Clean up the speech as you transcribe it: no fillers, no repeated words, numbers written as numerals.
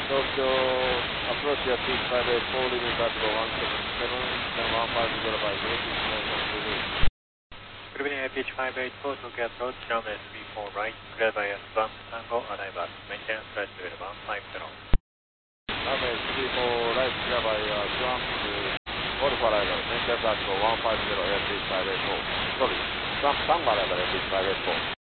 Tokyo, approach your peak 584, leaving Bravo 177, then 150 by 8, Clearing pitch 584, Tokyo approach, runway 34 right, clear by S1, Tango arrival, maintain flight level 150. Runway 34 right, clear by S1, Golf arrival, maintain flight level 150, airspeed 584. Sorry, Tango arrival, airspeed 584.